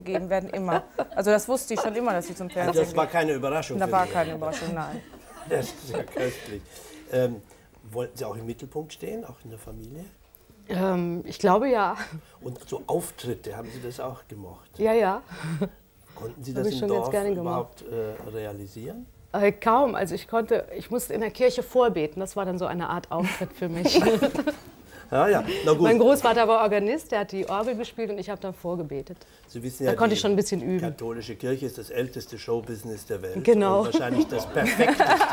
geben werden, immer. Also das wusste ich schon immer, dass sie zum Fernsehen Das war keine Überraschung. Da war keine Überraschung, nein. Das ist ja köstlich. Wollten Sie auch im Mittelpunkt stehen, auch in der Familie? Ich glaube, ja. Und so Auftritte, haben Sie das auch gemocht? Ja, ja. Konnten Sie das im Dorf überhaupt realisieren? Kaum. Also ich musste in der Kirche vorbeten. Das war dann so eine Art Auftritt für mich. Ja, ja. Na gut. Mein Großvater war Organist, der hat die Orgel gespielt und ich habe dann vorgebetet. Sie wissen ja, da konnte ich schon ein bisschen üben. Die katholische Kirche ist das älteste Showbusiness der Welt. Genau. Und wahrscheinlich das perfekteste. Ja,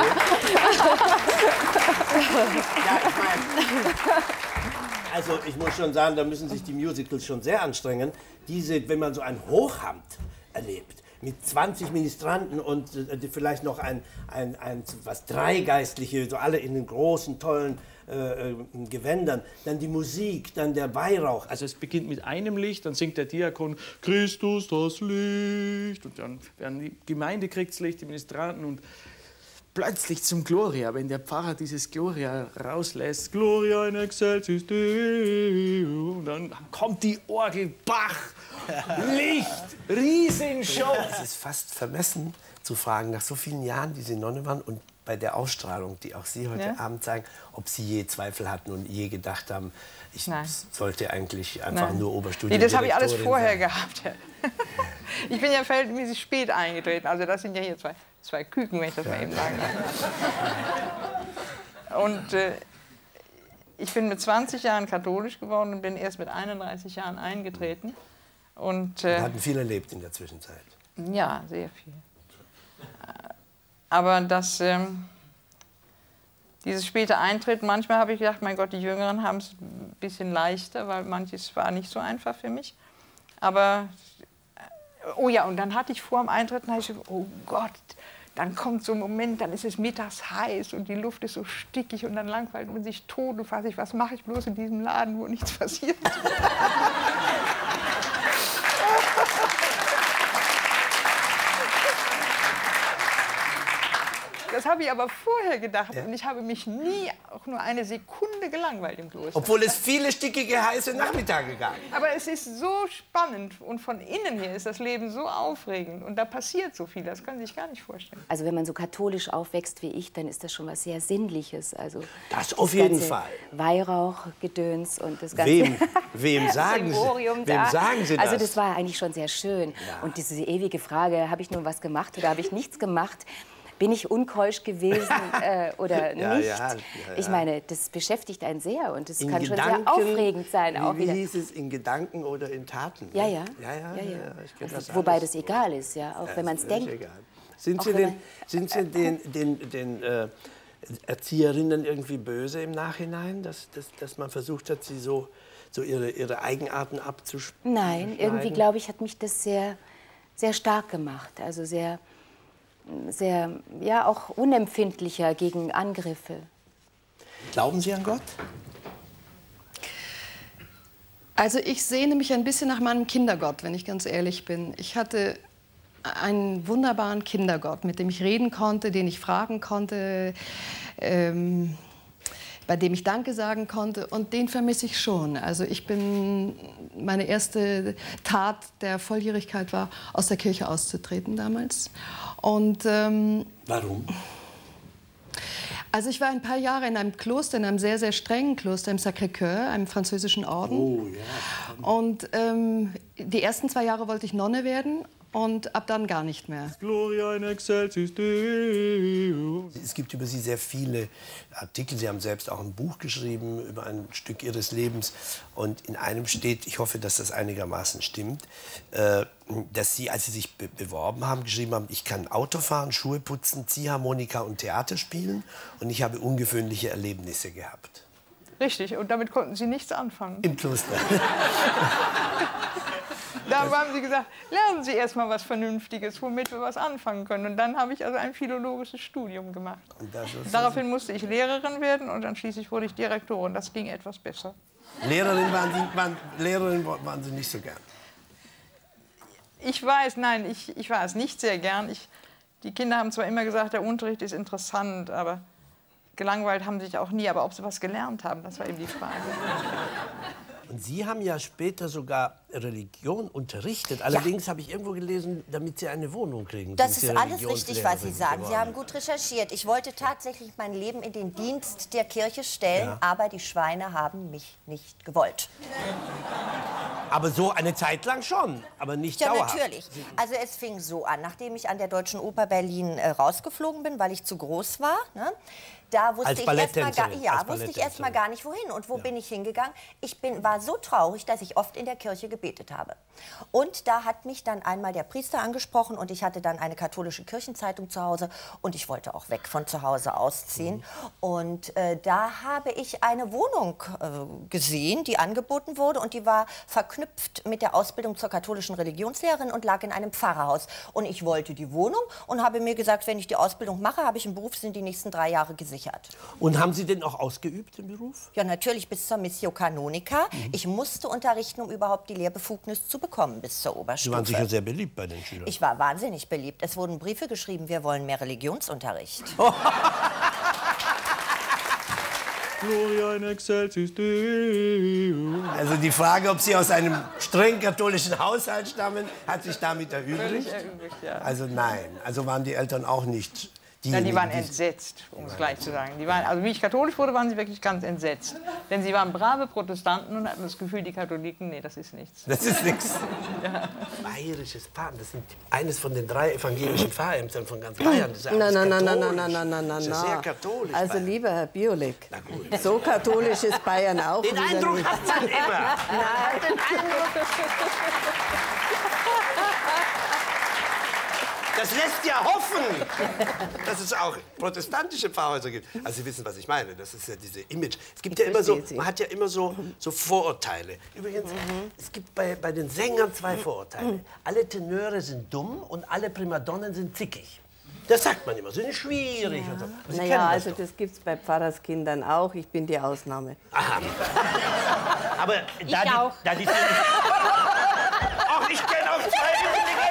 ich meine, also ich muss schon sagen, da müssen sich die Musicals schon sehr anstrengen. Wenn man so ein Hochamt erlebt, mit 20 Ministranten und vielleicht noch drei Geistliche, so alle in den großen, tollen Gewändern, dann die Musik, dann der Weihrauch. Also es beginnt mit einem Licht, dann singt der Diakon Christus das Licht und dann werden die Gemeinde kriegt das Licht, die Ministranten und plötzlich zum Gloria, wenn der Pfarrer dieses Gloria rauslässt, Gloria in excelsis Deo, und dann kommt die Orgel, Bach, Licht, Riesenshow. Es ist fast vermessen zu fragen, nach so vielen Jahren, die Sie Nonne waren und bei der Ausstrahlung, die auch Sie heute Abend zeigen, ob Sie je Zweifel hatten und je gedacht haben, ich sollte eigentlich einfach nur Oberstudiendirektorin das habe ich alles vorher gehabt. Ich bin ja verhältnismäßig spät eingetreten, also das sind ja hier zwei Küken, wenn ich das mal eben sagen darf. Und ich bin mit 20 Jahren katholisch geworden und bin erst mit 31 Jahren eingetreten. Und hatten viel erlebt in der Zwischenzeit. Ja, sehr viel. Aber dieses späte Eintritt, manchmal habe ich gedacht, mein Gott, die Jüngeren haben es ein bisschen leichter, weil manches war nicht so einfach für mich. Aber, oh ja, und dann hatte ich vor dem Eintritt, oh Gott, dann kommt so ein Moment, dann ist es mittags heiß und die Luft ist so stickig und dann langweilt man sich tot und fragt sich, was mache ich bloß in diesem Laden, wo nichts passiert. Das habe ich aber vorher gedacht und ich habe mich nie auch nur eine Sekunde gelangweilt im Kloster. Obwohl es viele stickige, heiße Nachmittage gab. Aber es ist so spannend und von innen her ist das Leben so aufregend und da passiert so viel, das können Sie sich gar nicht vorstellen. Also wenn man so katholisch aufwächst wie ich, dann ist das schon was sehr Sinnliches. Also das auf jeden Fall. Weihrauchgedöns und das ganze... Wem sagen Sie das? Also das war eigentlich schon sehr schön. Ja. Und diese ewige Frage, habe ich nun was gemacht oder habe ich nichts gemacht? Bin ich unkeusch gewesen oder nicht? Ich meine, das beschäftigt einen sehr und das kann schon sehr aufregend sein. Wie hieß es, in Gedanken oder in Taten? Ja. Also, wobei das egal ist, ja, auch wenn man es denkt. Sind Sie den Erzieherinnen irgendwie böse im Nachhinein, dass man versucht hat, sie so ihre Eigenarten abzuschneiden? Nein, irgendwie, glaube ich, hat mich das sehr, sehr stark gemacht. Also sehr, ja, auch unempfindlicher gegen Angriffe. Glauben Sie an Gott? Also ich sehne mich ein bisschen nach meinem Kindergott, wenn ich ganz ehrlich bin. Ich hatte einen wunderbaren Kindergott, mit dem ich reden konnte, den ich fragen konnte, bei dem ich Danke sagen konnte, und den vermisse ich schon. Also meine erste Tat der Volljährigkeit war, aus der Kirche auszutreten damals. Und, warum? Also ich war ein paar Jahre in einem Kloster, in einem sehr, sehr strengen Kloster im Sacré-Cœur, einem französischen Orden. Oh, ja. Und die ersten 2 Jahre wollte ich Nonne werden. Und ab dann gar nicht mehr. Gloria in excelsis Deo. Es gibt über Sie sehr viele Artikel. Sie haben selbst auch ein Buch geschrieben über ein Stück Ihres Lebens. Und in einem steht, ich hoffe, dass das einigermaßen stimmt, dass Sie, als Sie sich beworben haben, geschrieben haben, ich kann Auto fahren, Schuhe putzen, Ziehharmonika und Theater spielen. Und ich habe ungewöhnliche Erlebnisse gehabt. Richtig, und damit konnten Sie nichts anfangen. Im Kloster. Da haben Sie gesagt, lernen Sie erst mal was Vernünftiges, womit wir was anfangen können. Und dann habe ich also ein philologisches Studium gemacht. Daraufhin musste ich Lehrerin werden und dann schließlich wurde ich Direktorin. Das ging etwas besser. Lehrerin waren Sie nicht so gern? Ich war es nicht sehr gern. Die Kinder haben zwar immer gesagt, der Unterricht ist interessant, aber gelangweilt haben sie sich auch nie. Aber ob sie was gelernt haben, das war eben die Frage. Sie haben ja später sogar Religion unterrichtet. Allerdings habe ich irgendwo gelesen, damit Sie eine Wohnung kriegen. Das ist alles richtig, was Sie sagen. Sie haben gut recherchiert. Ich wollte tatsächlich mein Leben in den Dienst der Kirche stellen, aber die Schweine haben mich nicht gewollt. Aber so eine Zeit lang schon, aber nicht dauerhaft. Ja, natürlich. Also es fing so an, nachdem ich an der Deutschen Oper Berlin rausgeflogen bin, weil ich zu groß war, ne? Da wusste ich erst mal gar nicht, wohin. Und wo bin ich hingegangen? War so traurig, dass ich oft in der Kirche gebetet habe. Und da hat mich dann einmal der Priester angesprochen und ich hatte dann eine katholische Kirchenzeitung zu Hause und ich wollte auch weg von zu Hause ausziehen. Und da habe ich eine Wohnung gesehen, die angeboten wurde und die war verknüpft mit der Ausbildung zur katholischen Religionslehrerin und lag in einem Pfarrerhaus. Und ich wollte die Wohnung und habe mir gesagt, wenn ich die Ausbildung mache, habe ich einen Beruf, sind die nächsten 3 Jahre gesichert. Und haben Sie denn auch ausgeübt im Beruf? Ja, natürlich bis zur Missio Canonica. Ich musste unterrichten, um überhaupt die Lehrbefugnis zu bekommen bis zur Oberstufe. Sie waren sicher sehr beliebt bei den Schülern. Ich war wahnsinnig beliebt. Es wurden Briefe geschrieben, wir wollen mehr Religionsunterricht. Gloria in excelsis Deo. Also die Frage, ob Sie aus einem streng katholischen Haushalt stammen, hat sich damit erübrigt? Ja. Also nein, also waren die Eltern auch nicht... Ja, die waren entsetzt, um es gleich zu sagen. Also wie ich katholisch wurde, waren sie wirklich ganz entsetzt. Denn sie waren brave Protestanten und hatten das Gefühl, die Katholiken, nee, das ist nichts. Das ist nichts. Ja. Bayerisches Pfarramt, das sind eines von den 3 evangelischen Pfarrämtern von ganz Bayern. Das ist Nein. Sehr katholisch. Also Bayern. Lieber Herr Biolik, so katholisch ist Bayern auch Den Eindruck hat man immer. Nein, den Eindruck. Das lässt ja hoffen, dass es auch protestantische Pfarrhäuser gibt. Also Sie wissen, was ich meine. Das ist ja diese Image. Es gibt ja immer so, man hat ja immer so Vorurteile. Übrigens, es gibt bei den Sängern 2 Vorurteile. Alle Tenöre sind dumm und alle Primadonnen sind zickig. Das sagt man immer, sie sind schwierig. Ja. Und so. Naja, also das gibt es bei Pfarrerskindern auch. Ich bin die Ausnahme. Aha. Aber da die